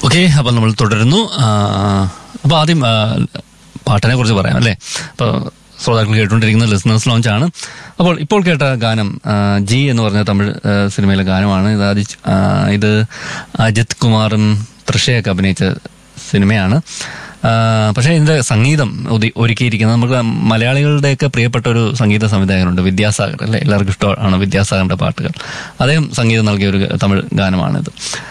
Okay, അപ്പം നമ്മൾ തുടരുന്നു. അപ്പോൾ ആദ്യം പാട്ടിനെ കുറിച്ച് പറയാം അല്ലേ. അപ്പോൾ ശ്രോതാക്കൾ കേട്ടുകൊണ്ടിരിക്കുന്ന ലിസണേഴ്സ് ലോഞ്ച് ആണ്. അപ്പോൾ ഇപ്പോൾ കേട്ട ഗാനം ജി എന്ന് പറഞ്ഞ തമിഴ് സിനിമയിലെ ഗാനമാണ്. ഇത് അജിത് കുമാറും തൃഷയൊക്കെ അഭിനയിച്ച സിനിമയാണ്. പക്ഷേ ഇതിന്റെ സംഗീതം ഒരുക്കിയിരിക്കുന്നത് നമുക്ക് മലയാളികളുടെയൊക്കെ പ്രിയപ്പെട്ട ഒരു സംഗീത സംവിധായകനുണ്ട്, വിദ്യാസാഗർ അല്ലെ. എല്ലാവർക്കും ഇഷ്ടമാണ് വിദ്യാസാഗറിന്റെ പാട്ടുകൾ. അദ്ദേഹം സംഗീതം നൽകിയ ഒരു തമിഴ് ഗാനമാണിത്.